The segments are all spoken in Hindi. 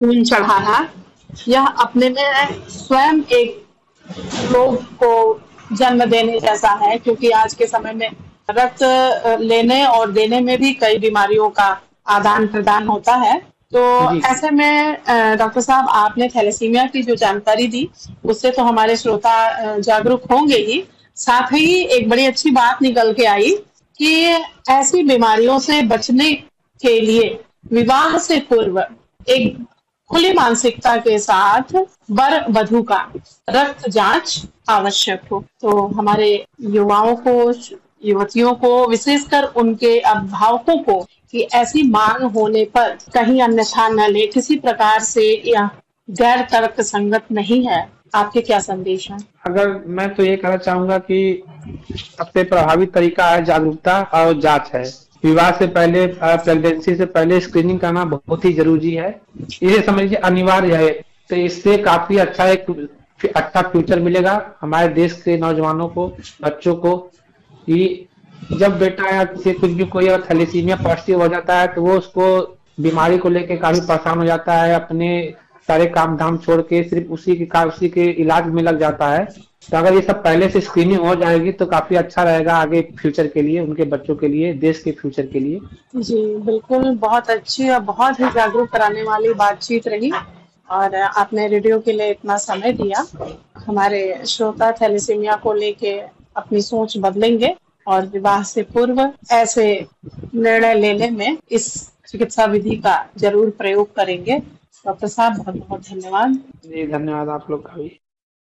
खून चढ़ाना, यह अपने में स्वयं एक रोग को जन्म देने जैसा है, क्योंकि आज के समय में रक्त लेने और देने में भी कई बीमारियों का आदान प्रदान होता है। तो जी ऐसे में डॉक्टर साहब, आपने थैलेसीमिया की जो जानकारी दी उससे तो हमारे श्रोता जागरूक होंगे ही, साथ ही एक बड़ी अच्छी बात निकल के आई कि ऐसी बीमारियों से बचने के लिए विवाह से पूर्व एक खुली मानसिकता के साथ वर वधू का रक्त जांच आवश्यक हो। तो हमारे युवाओं को, युवतियों को, विशेषकर उनके अभिभावकों को कि ऐसी मांग होने पर कहीं अन्यथा न ले, किसी प्रकार से यह गैर तर्क संगत नहीं है। आपके क्या संदेश हैं? अगर मैं तो ये कहना चाहूंगा कि सबसे प्रभावी तरीका है जागरूकता और जांच है। विवाह से पहले, प्रेगनेंसी से पहले स्क्रीनिंग करना बहुत ही जरूरी है। इसे समझिए अनिवार्य है। तो इससे काफी अच्छा फ्यूचर मिलेगा हमारे देश के नौजवानों को, बच्चों को, कि जब बेटा या किसी कुछ भी कोई अगर थैलेसीमिया पॉजिटिव हो जाता है तो वो उसको बीमारी को लेके काफी परेशान हो जाता है, अपने सारे काम धाम छोड़ के सिर्फ उसी के इलाज में लग जाता है। तो अगर ये सब पहले से स्क्रीनिंग हो जाएगी तो काफी अच्छा रहेगा आगे फ्यूचर के लिए, उनके बच्चों के लिए, देश के फ्यूचर के लिए। जी बिल्कुल, बहुत अच्छी और बहुत ही जागरूक कराने वाली बातचीत रही, और आपने रेडियो के लिए इतना समय दिया। हमारे श्रोता थैलेसीमिया को लेके अपनी सोच बदलेंगे और विवाह से पूर्व ऐसे निर्णय लेने में इस चिकित्सा विधि का जरूर प्रयोग करेंगे। डॉक्टर साहब, बहुत बहुत धन्यवाद। जी धन्यवाद आप लोग का भी।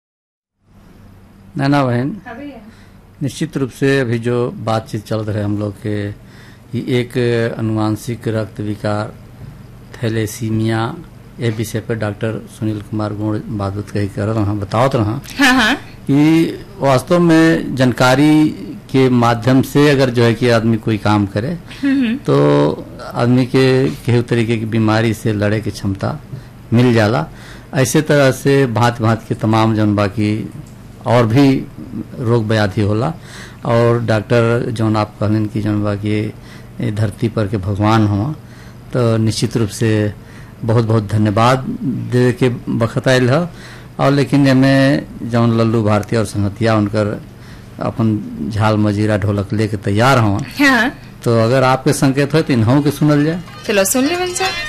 नैना बहन, निश्चित रूप से अभी जो बातचीत चल रहे हम लोग के, एक अनुवांशिक रक्त विकार थैलेसीमिया, ये विषय पर डॉक्टर सुनील कुमार गुण बात कही कर रहा, बतावत रहा कि वास्तव में जानकारी के माध्यम से अगर जो है कि आदमी कोई काम करे तो आदमी के किसी तरीके की बीमारी से लड़े की क्षमता मिल जाला। ऐसे तरह से भांति भांति के तमाम जौन बाकी और भी रोग व्याधि होला। और डॉक्टर जौन आप कहलन कि जौन बाकी धरती पर के भगवान हुआ, तो निश्चित रूप से बहुत बहुत धन्यवाद दे के बखत आयल है। और लेकिन एमें जौन लल्लू भारती और संगतिया उनकर अपन झाल मजीरा ढोलक लेके तैयार हुआ, तो अगर आपके संकेत हो तो इन्हों के सुनल जाए। चलो सुन ले बंसा।